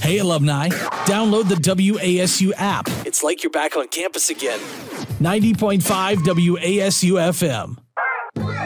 Hey, alumni, download the WASU app. It's like you're back on campus again. 90.5 WASU FM.